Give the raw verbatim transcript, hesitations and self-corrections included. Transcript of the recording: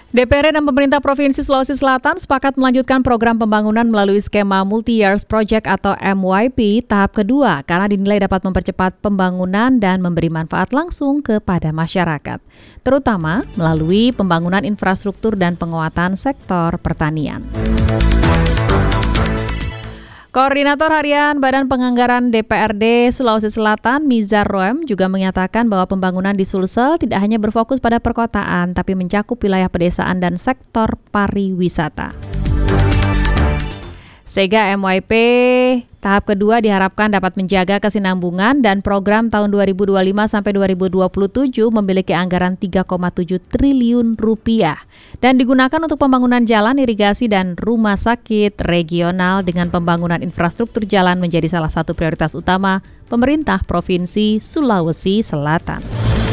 D P R D dan pemerintah Provinsi Sulawesi Selatan sepakat melanjutkan program pembangunan melalui skema Multi-Years Project atau M Y P tahap kedua karena dinilai dapat mempercepat pembangunan dan memberi manfaat langsung kepada masyarakat, terutama melalui pembangunan infrastruktur dan penguatan sektor pertanian. Koordinator Harian Badan Penganggaran D P R D Sulawesi Selatan, Mizar Roem, juga menyatakan bahwa pembangunan di Sulsel tidak hanya berfokus pada perkotaan, tapi mencakup wilayah pedesaan dan sektor pariwisata. Sehingga M Y P tahap kedua diharapkan dapat menjaga kesinambungan dan program tahun dua ribu dua puluh lima sampai dua ribu dua puluh tujuh memiliki anggaran tiga koma tujuh triliun rupiah dan digunakan untuk pembangunan jalan, irigasi, dan rumah sakit regional dengan pembangunan infrastruktur jalan menjadi salah satu prioritas utama pemerintah Provinsi Sulawesi Selatan.